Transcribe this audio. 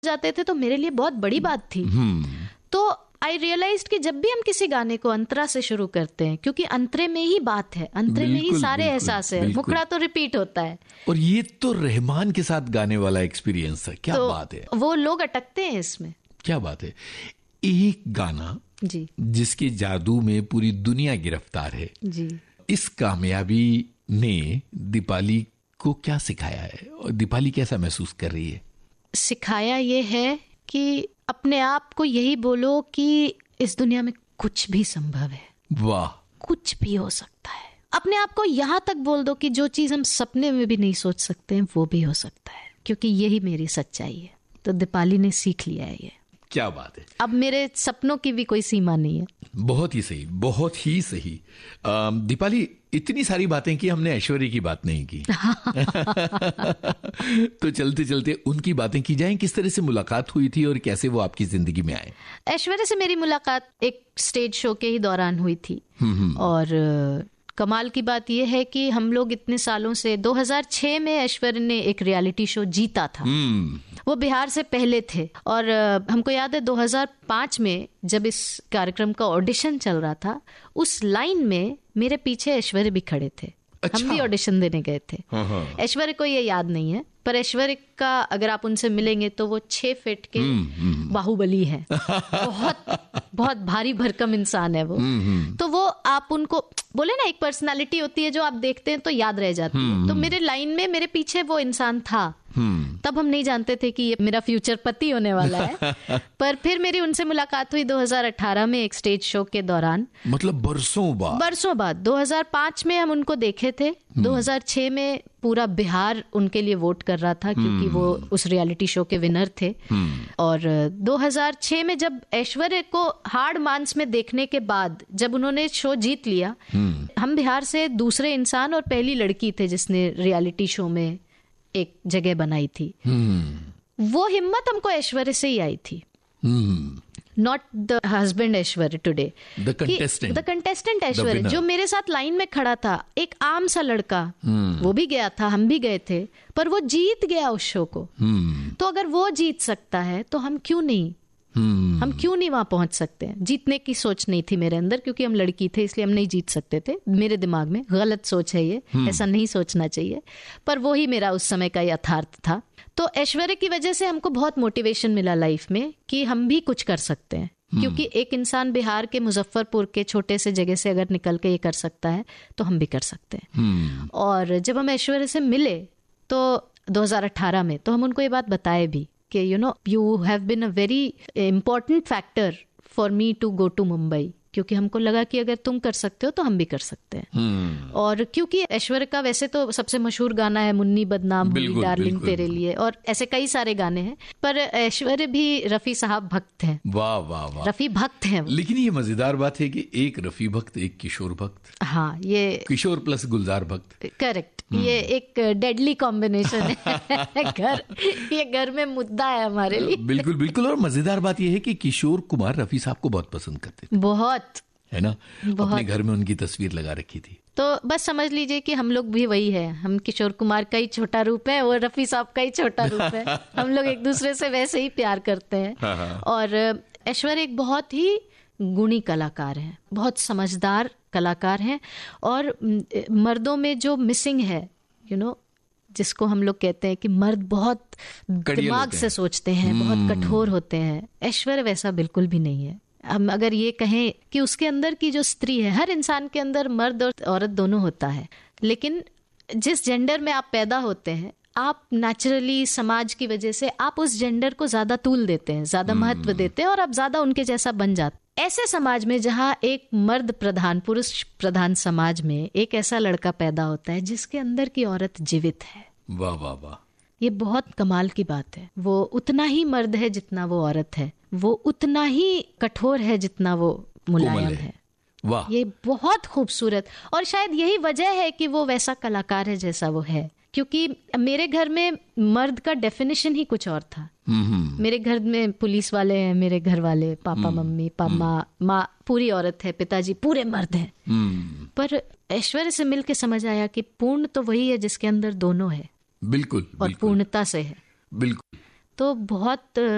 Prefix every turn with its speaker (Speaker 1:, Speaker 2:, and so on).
Speaker 1: जाते थे तो मेरे लिए बहुत बड़ी बात थी। तो आई रियलाइज्ड कि जब भी हम किसी गाने को अंतरा से शुरू करते हैं, क्योंकि अंतरे में ही बात है, अंतरे में ही सारे एहसास है, मुखड़ा तो रिपीट होता है।
Speaker 2: और ये तो रहमान के साथ गाने वाला एक्सपीरियंस है, क्या तो बात है।
Speaker 1: वो लोग अटकते हैं इसमें,
Speaker 2: क्या बात है। एक गाना
Speaker 1: जी
Speaker 2: जिसके जादू में पूरी दुनिया गिरफ्तार है
Speaker 1: जी,
Speaker 2: इस कामयाबी ने दीपाली को क्या सिखाया है और दीपाली कैसा महसूस कर रही है?
Speaker 1: सिखाया ये है कि अपने आप को यही बोलो कि इस दुनिया में कुछ भी संभव है।
Speaker 2: वाह,
Speaker 1: कुछ भी हो सकता है। अपने आप को यहाँ तक बोल दो कि जो चीज हम सपने में भी नहीं सोच सकते हैं वो भी हो सकता है, क्योंकि यही मेरी सच्चाई है। तो दीपाली ने सीख लिया है ये।
Speaker 2: क्या बात है।
Speaker 1: अब मेरे सपनों की भी कोई सीमा नहीं है।
Speaker 2: बहुत ही सही, बहुत ही सही। दीपाली, इतनी सारी बातें की, हमने ऐश्वर्या की बात नहीं की। तो चलते चलते उनकी बातें की जाएं। किस तरह से मुलाकात हुई थी और कैसे वो आपकी जिंदगी में आए?
Speaker 1: ऐश्वर्या से मेरी मुलाकात एक स्टेज शो के ही दौरान हुई थी। और कमाल की बात यह है कि हम लोग इतने सालों से 2006 में ऐश्वर्या ने एक रियलिटी शो जीता था। वो बिहार से पहले थे। और हमको याद है 2005 में जब इस कार्यक्रम का ऑडिशन चल रहा था, उस लाइन में मेरे पीछे ऐश्वर्या भी खड़े थे। अच्छा। हम भी ऑडिशन देने गए थे। ऐश्वर्या को ये याद नहीं है, पर ऐश्वर्या का अगर आप उनसे मिलेंगे तो वो 6 फीट के बाहुबली है। बहुत बहुत भारी भरकम इंसान है वो। तो वो आप उनको बोले ना, एक पर्सनालिटी होती है जो आप देखते हैं तो याद रह जाती है। तो मेरे लाइन में मेरे पीछे वो इंसान था। तब हम नहीं जानते थे कि ये मेरा फ्यूचर पति होने वाला है। पर फिर मेरी उनसे मुलाकात हुई 2018 में एक स्टेज शो के दौरान।
Speaker 2: मतलब बरसों बाद। 2005 में हम उनको देखे थे। 2006 में पूरा बिहार उनके लिए वोट कर रहा था, क्योंकि वो उस रियलिटी शो के विनर थे। और 2006 में जब ऐश्वर्या को हाड़ मांस में देखने के बाद जब उन्होंने शो जीत लिया, हम बिहार से दूसरे इंसान और पहली लड़की थे जिसने रियलिटी शो में एक जगह बनाई थी। वो हिम्मत हमको ऐश्वर्या से ही आई थी। Not the husband Aishwarya today, the contestant Aishwarya जो मेरे साथ लाइन में खड़ा था। एक आम सा लड़का, वो भी गया था, हम भी गए थे, पर वो जीत गया उस शो को। तो अगर वो जीत सकता है तो हम क्यों नहीं वहां पहुंच सकते हैं? जीतने की सोच नहीं थी मेरे अंदर, क्योंकि हम लड़की थे इसलिए हम नहीं जीत सकते थे। मेरे दिमाग में गलत सोच है ये, ऐसा नहीं सोचना चाहिए, पर वो ही मेरा उस समय का यथार्थ था। तो ऐश्वर्या की वजह से हमको बहुत मोटिवेशन मिला लाइफ में कि हम भी कुछ कर सकते हैं। क्योंकि एक इंसान बिहार के मुजफ्फरपुर के छोटे से जगह से अगर निकल के ये कर सकता है तो हम भी कर सकते हैं। और जब हम ऐश्वर्या से मिले तो 2018 में, तो हम उनको ये बात बताए भी कि you have been a very important factor for me to go to Mumbai, क्योंकि हमको लगा कि अगर तुम कर सकते हो तो हम भी कर सकते हैं। और क्योंकि ऐश्वर्या का वैसे तो सबसे मशहूर गाना है मुन्नी बदनाम हुई डार्लिंग तेरे लिए, और ऐसे कई सारे गाने हैं, पर ऐश्वर्या भी रफी साहब भक्त हैं। वाह वाह वाह,
Speaker 1: रफी भक्त हैं।
Speaker 2: लेकिन ये मजेदार बात है कि एक रफी भक्त, एक किशोर भक्त।
Speaker 1: हाँ, ये
Speaker 2: किशोर प्लस गुलजार भक्त,
Speaker 1: करेक्ट। ये एक डेडली कॉम्बिनेशन है। ये घर में मुद्दा है हमारे लिए।
Speaker 2: बिल्कुल बिल्कुल। और मजेदार बात यह है कि किशोर कुमार रफी साहब को बहुत पसंद करते थे।
Speaker 1: बहुत, है
Speaker 2: ना, अपने घर में उनकी तस्वीर लगा रखी थी।
Speaker 1: तो बस समझ लीजिए कि हम लोग भी वही है। हम किशोर कुमार का ही छोटा रूप है, और रफी साहब का ही छोटा रूप है। हम लोग एक दूसरे से वैसे ही प्यार करते हैं। और ऐश्वर्या एक बहुत ही गुणी कलाकार हैं, बहुत समझदार कलाकार हैं। और मर्दों में जो मिसिंग है, जिसको हम लोग कहते हैं कि मर्द बहुत दिमाग से सोचते हैं, बहुत कठोर होते हैं, ऐश्वर्या वैसा बिल्कुल भी नहीं है। हम अगर ये कहें कि उसके अंदर की जो स्त्री है, हर इंसान के अंदर मर्द और औरत दोनों होता है, लेकिन जिस जेंडर में आप पैदा होते हैं, आप नेचुरली समाज की वजह से आप उस जेंडर को ज्यादा तूल देते हैं, ज्यादा महत्व देते हैं, और आप ज्यादा उनके जैसा बन जाते हैं। ऐसे समाज में जहाँ एक मर्द प्रधान, पुरुष प्रधान समाज में एक ऐसा लड़का पैदा होता है जिसके अंदर की औरत जीवित है।
Speaker 2: वाह वाह वाह,
Speaker 1: ये बहुत कमाल की बात है। वो उतना ही मर्द है जितना वो औरत है, वो उतना ही कठोर है जितना वो मुलायम है।
Speaker 2: वाह,
Speaker 1: ये बहुत खूबसूरत। और शायद यही वजह है कि वो वैसा कलाकार है जैसा वो है, क्योंकि मेरे घर में मर्द का डेफिनेशन ही कुछ और था। मेरे घर में पुलिस वाले हैं, मेरे घर वाले, पापा मम्मी, माँ पूरी औरत है, पिताजी पूरे मर्द हैं। पर ऐश्वर्या से मिलके समझ आया कि पूर्ण तो वही है जिसके अंदर दोनों है।
Speaker 2: बिल्कुल,
Speaker 1: और पूर्णता से है।
Speaker 2: बिल्कुल।
Speaker 1: तो बहुत